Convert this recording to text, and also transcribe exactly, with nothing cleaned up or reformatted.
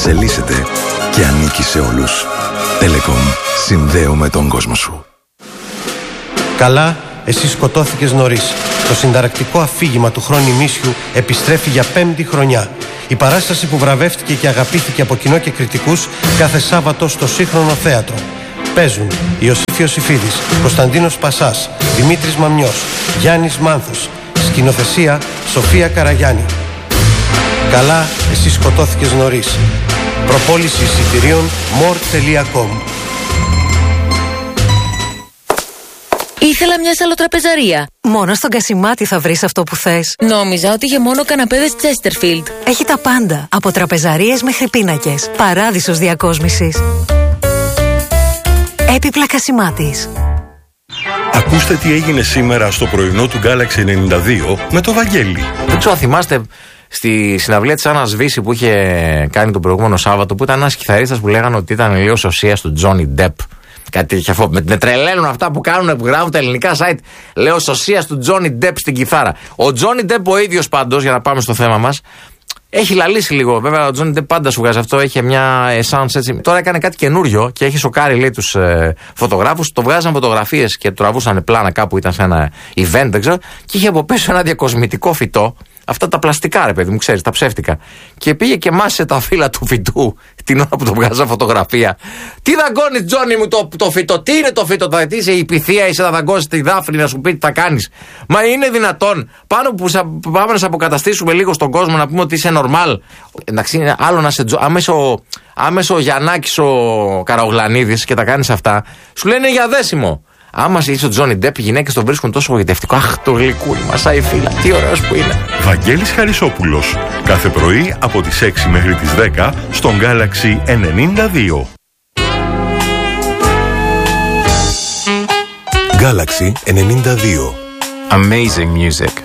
εξελίσσεται και ανήκει σε όλους. Telecom. Συνδέουμε τον κόσμο σου. Καλά, εσύ σκοτώθηκες νωρίς. Το συνταρακτικό αφήγημα του χρόνου ημίσιου επιστρέφει για πέμπτη χρονιά. Η παράσταση που βραβεύτηκε και αγαπήθηκε από κοινό και κριτικούς κάθε Σάββατο στο Σύγχρονο Θέατρο. Παίζουν Ιωσήφ Ιωσήφιδης, Κωνσταντίνος Πασάς, Δημήτρης Μαμιός, Γιάννης Μάνθος. Σκηνοθεσία Σοφία Καραγιάννη. Καλά, εσύ σκοτώθηκες νωρίς. Προπόληση εισιτηρίων more τελεία com. Ήθελα μια σαλοτραπεζαρία. Μόνο στον Κασιμάτη θα βρεις αυτό που θες. Νόμιζα ότι είχε μόνο καναπέδες Chesterfield. Έχει τα πάντα, από τραπεζαρίες μέχρι πίνακες. Παράδεισος διακόσμησης. Έπιπλα Κασιμάτης. Ακούστε τι έγινε σήμερα στο πρωινό του Galaxy ενενήντα δύο με το Βαγγέλη. Δεν ξέρω, θυμάστε στη συναυλία της Άννας Βύση που είχε κάνει τον προηγούμενο Σάββατο, που ήταν ένας κιθαρίστας που λέγανε ότι ήταν λίγο σωσίας του Τζόνι Ντεπ. Κάτι τέτοιο αυτό. Με, με τρελαίνουν αυτά που κάνουν, που γράφουν τα ελληνικά site. Λέω σωσίας του Τζόνι Ντεπ στην κιθάρα. Ο Τζόνι Ντεπ ο ίδιος πάντως, για να πάμε στο θέμα μας, έχει λαλήσει λίγο. Βέβαια, ο Τζόνι Ντεπ πάντα σου βγάζει αυτό. Έχει μια essence έτσι. Τώρα έκανε κάτι καινούριο και έχει σοκάρει, λέει, τους ε, φωτογράφους. Το βγάζαν φωτογραφίες και τραβούσαν πλάνα κάπου, ήταν σε ένα event, δεν ξέρω. Και είχε από πίσω ένα διακοσμητικό φυτό. Αυτά τα πλαστικά, ρε παιδί μου, ξέρεις, τα ψεύτικα. Και πήγε και μάσησε τα φύλλα του φυτού την ώρα που το βγάζα φωτογραφία. Τι δαγκώνεις, Τζόνι μου, το, το φυτό, τι είναι το φυτό, θα τι είσαι η πυθία, είσαι να δαγκώσεις τη Δάφνη να σου πει τι θα κάνεις. Μα είναι δυνατόν, πάνω που πάμε να σε αποκαταστήσουμε λίγο στον κόσμο, να πούμε ότι είσαι normal. Εντάξει, είναι άλλο να σε. Άμεσο, άμεσο Γιαννάκης ο Καραογλανίδης και τα κάνεις αυτά, σου λένε για δέσιμο. Άμα είσαι ο Τζόνι Ντεπ, οι γυναίκες τον βρίσκουν τόσο γοητευτικό. Αχ, το γλυκούλι, μασάει φύλλα, τι ωραίος που είναι. Βαγγέλης Χαρισόπουλος. Κάθε πρωί από τις έξι μέχρι τις δέκα στον Galaxy ενενήντα δύο. Galaxy ενενήντα δύο. Amazing music.